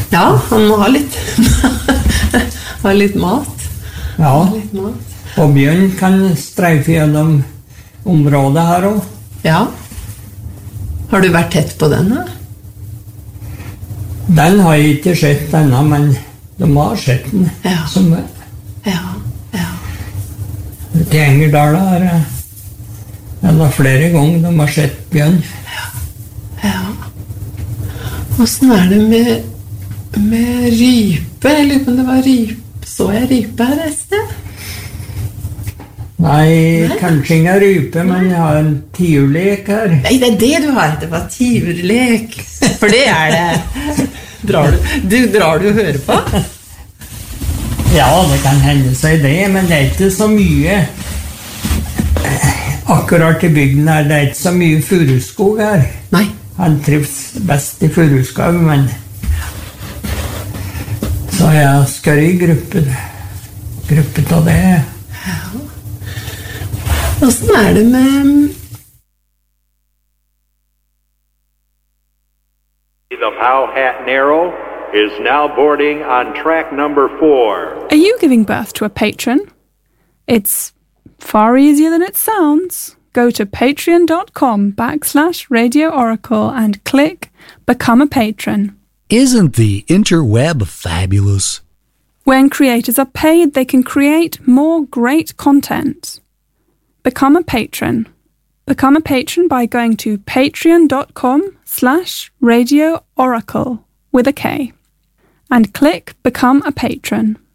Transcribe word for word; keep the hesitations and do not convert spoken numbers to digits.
Ja, han må ha litt, ha litt mat. Ja, Ha litt mat. og bjørn kan streife gjennom området her også. Ja. Har du vært tett på den, da? Den har jeg ikke sett ennå, men de har sett den. Ja. Som Ja, ja. til Engerdala har jeg eller flere ganger de har sett bjørn. Ja. Hvordan er det med, med rype? Jeg lurer på om det var rype. Så jeg rype her et sted? Nei, Nei. kanskje ingen rype, men jeg har en tiurlek her. Nei, det er det du har. Det var tiurlek. For det er det. Drar du, du drar du og hører på? Ja, det kan hende seg det, men det er ikke så mye. Akkurat i bygden her, det er ikke så mye furuskog her. Nei. Han trives best i furuskog, men så jeg skal i gruppe, gruppe av det. Hvordan er det med The Powhat Narrow is now boarding on track number four. Are you giving birth to a patron? It's far easier than it sounds. Go to patreon.com backslash Radio Oracle and click Become a Patron. Isn't the interweb fabulous? When creators are paid, they can create more great content. Become a patron. Become a patron by going to patreon.com slash Radio Oracle with a K and click Become a Patron.